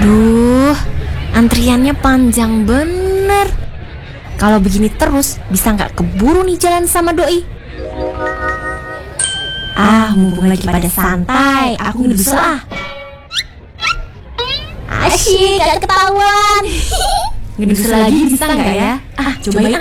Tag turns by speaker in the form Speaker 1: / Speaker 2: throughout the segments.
Speaker 1: Aduh, antriannya panjang bener. Kalau begini terus, bisa nggak keburu nih jalan sama doi. Mumpung lagi pada santai, aku ngedus lah. Asyik, gak ketahuan. Ngedus lagi bisa nggak ya? Cobain.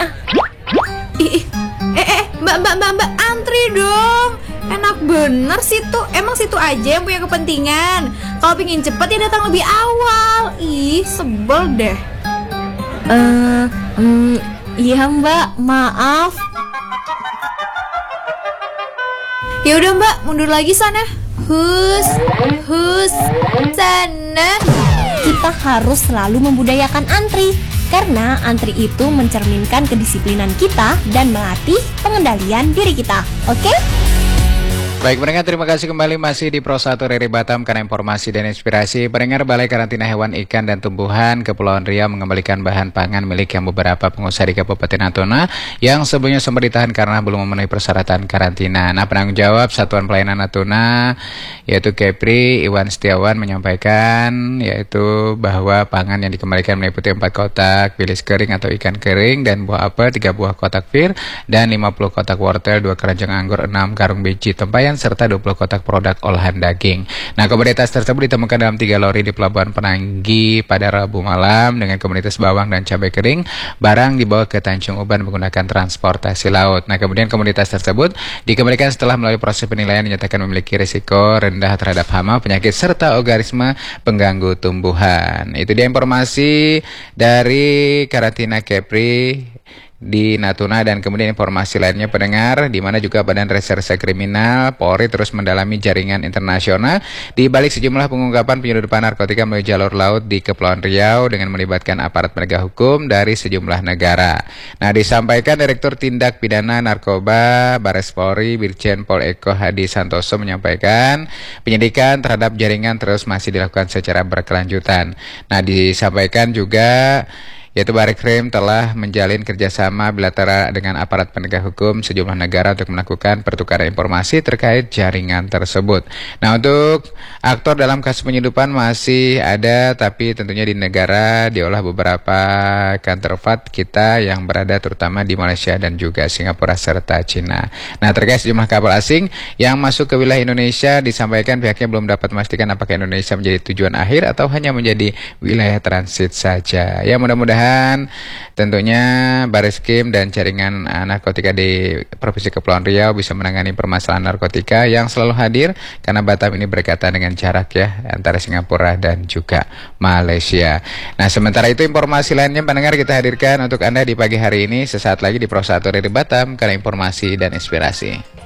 Speaker 2: Mbak, antri dong. Enak bener situ. Emang situ aja yang punya kepentingan. Kalau pingin cepet ya datang lebih awal. Sebel deh.
Speaker 1: Iya Mbak, maaf.
Speaker 2: Ya udah Mbak, mundur lagi sana. Hus, sana.
Speaker 1: Kita harus selalu membudayakan antri, karena antri itu mencerminkan kedisiplinan kita dan melatih pengendalian diri kita. Oke?
Speaker 3: Baik pendengar, terima kasih kembali masih di Pro 1 Riri Batam karena informasi dan inspirasi. Pendengar, Balai Karantina Hewan, Ikan, dan Tumbuhan Kepulauan Riau mengembalikan bahan pangan milik yang beberapa pengusaha di Kabupaten Natuna yang sebelumnya sempat ditahan karena belum memenuhi persyaratan karantina. Nah, penanggung jawab Satuan Pelayanan Natuna yaitu Kepri Iwan Setiawan menyampaikan yaitu bahwa pangan yang dikembalikan meliputi 4 kotak bilis kering atau ikan kering dan buah apel, 3 buah kotak fir, dan 50 kotak wortel, 2 keranjang anggur, 6 karung biji tempayan, serta 20 kotak produk olahan daging. Nah, komoditas tersebut ditemukan dalam 3 lori di Pelabuhan Penanggi pada Rabu malam dengan komoditas bawang dan cabai kering. Barang dibawa ke Tanjung Uban menggunakan transportasi laut. Nah, kemudian komoditas tersebut dikembalikan setelah melalui proses penilaian dinyatakan memiliki risiko rendah terhadap hama, penyakit, serta organisme pengganggu tumbuhan. Itu dia informasi dari Karantina Kepri di Natuna. Dan kemudian informasi lainnya pendengar, di mana juga Badan Reserse Kriminal Polri terus mendalami jaringan internasional di balik sejumlah pengungkapan penyelundupan narkotika melalui jalur laut di Kepulauan Riau dengan melibatkan aparat penegak hukum dari sejumlah negara. Nah, disampaikan Direktur Tindak Pidana Narkoba Bares Polri Brigjen Pol Eko Hadi Santoso menyampaikan penyidikan terhadap jaringan terus masih dilakukan secara berkelanjutan. Nah, disampaikan juga yaitu Barreskrim telah menjalin kerjasama bilateral dengan aparat penegak hukum sejumlah negara untuk melakukan pertukaran informasi terkait jaringan tersebut. Nah, untuk aktor dalam kasus penyelundupan masih ada, tapi tentunya di negara diolah beberapa counterpart kita yang berada terutama di Malaysia dan juga Singapura serta Cina. Nah, terkait sejumlah kapal asing yang masuk ke wilayah Indonesia, disampaikan pihaknya belum dapat memastikan apakah Indonesia menjadi tujuan akhir atau hanya menjadi wilayah transit saja. Ya, mudah-mudahan tentunya Barreskrim dan jaringan narkotika di Provinsi Kepulauan Riau bisa menangani permasalahan narkotika yang selalu hadir karena Batam ini berdekatan dengan jarak ya antara Singapura dan juga Malaysia. Nah, sementara itu informasi lainnya pendengar kita hadirkan untuk Anda di pagi hari ini sesaat lagi di Pro 1 Riri Batam karena informasi dan inspirasi.